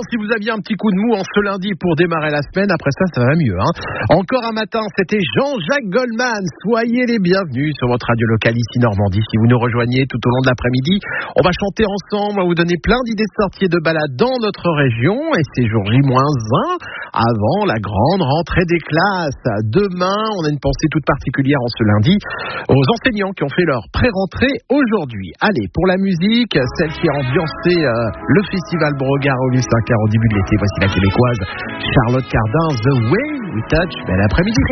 si vous aviez un petit coup de mou en ce lundi pour démarrer la semaine, après ça va mieux. Encore un matin, c'était Jean-Jacques Goldman. Soyez les bienvenus sur votre radio locale ici Normandie. Si vous nous rejoignez tout au long de l'après-midi, on va chanter ensemble, on va vous donner plein d'idées de sorties et de balades dans notre région. Et c'est jour J-1 avant la grande rentrée des classes. Demain, on a une pensée toute particulière en ce lundi aux enseignants qui ont fait leur pré-rentrée aujourd'hui. Allez, pour la musique, celle qui a ambiancé le festival Brogard au Saint-Car au début de l'été, voici la québécoise Charlotte Cardin, The Way We Touch. Bel après-midi.